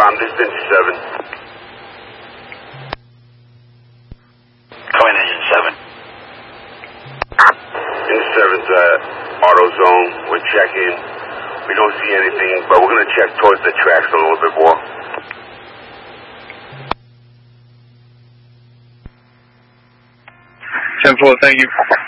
This is Engine 7. Come in, Engine 7. Engine 7's auto zone. We're checking. We don't see anything, but we're going to check towards the tracks a little bit more. 10-4, thank you.